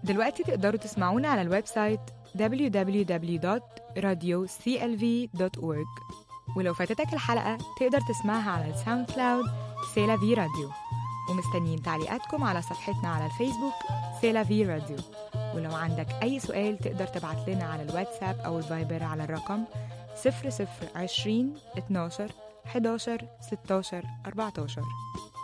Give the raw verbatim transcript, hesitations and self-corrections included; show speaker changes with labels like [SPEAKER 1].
[SPEAKER 1] دلوقتي تقدروا تسمعونا على الويب سايت دبليو دبليو دبليو دوت راديو سي إل في دوت أورج، ولو فاتتك الحلقة تقدر تسمعها على الساوند كلاود سيلا في راديو. ومستنيين تعليقاتكم على صفحتنا على الفيسبوك سيلا في راديو. ولو عندك أي سؤال تقدر تبعت لنا على الواتساب أو الفايبر على الرقم صفر صفر عشرين اتناشر حداشر ستاشر أربعتاشر.